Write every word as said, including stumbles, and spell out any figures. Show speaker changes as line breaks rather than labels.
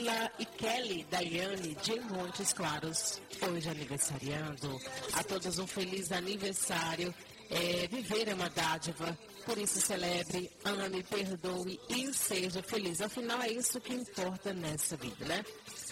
Keila e Kelly Daiane de Montes Claros, hoje aniversariando. A todos um feliz aniversário. É, viver é uma dádiva, por isso celebre, ame, perdoe e seja feliz. Afinal, é isso que importa nessa vida, né?